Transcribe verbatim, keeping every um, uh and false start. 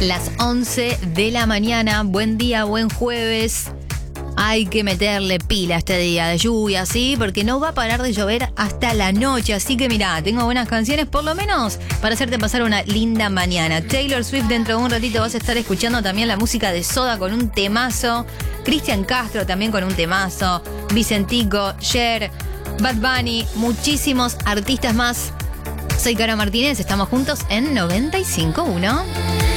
Las once de la mañana, buen día, buen jueves. Hay que meterle pila a este día de lluvia, ¿sí? Porque no va a parar de llover hasta la noche. Así que mirá, tengo buenas canciones, por lo menos, para hacerte pasar una linda mañana. Taylor Swift, dentro de un ratito vas a estar escuchando también la música de Soda con un temazo. Cristian Castro también con un temazo. Vicentico, Cher, Bad Bunny, muchísimos artistas más. Soy Caro Martínez, estamos juntos en noventa y cinco punto uno.